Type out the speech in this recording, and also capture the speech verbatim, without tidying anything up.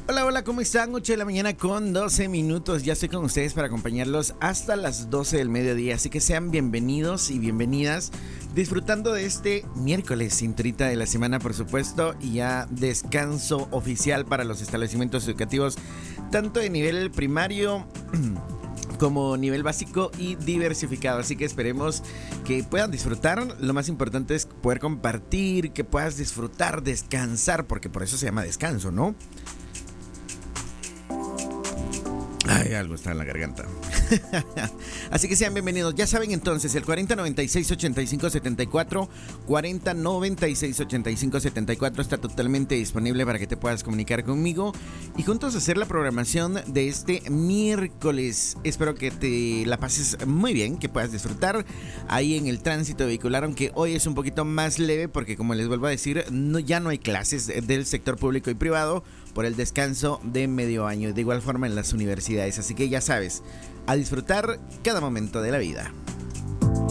Hola, hola, ¿cómo están? ocho de la mañana con doce minutos. Ya estoy con ustedes para acompañarlos hasta las doce del mediodía. Así que sean bienvenidos y bienvenidas. Disfrutando de este miércoles, cinturita de la semana, por supuesto. Y ya descanso oficial para los establecimientos educativos, tanto de nivel primario como nivel básico y diversificado. Así que esperemos que puedan disfrutar. Lo más importante es poder compartir, que puedas disfrutar, descansar, porque por eso se llama descanso, ¿no? Ay, algo está en la garganta. Así que sean bienvenidos. Ya saben entonces, el cuarenta noventa y seis ochenta y cinco setenta y cuatro, cuarenta noventa y seis ochenta y cinco setenta y cuatro está totalmente disponible para que te puedas comunicar conmigo y juntos hacer la programación de este miércoles. Espero que te la pases muy bien, que puedas disfrutar ahí en el tránsito vehicular, aunque hoy es un poquito más leve porque, como les vuelvo a decir, no, ya no hay clases del sector público y privado por el descanso de medio año, de igual forma en las universidades. Así que ya sabes, a disfrutar cada momento de la vida.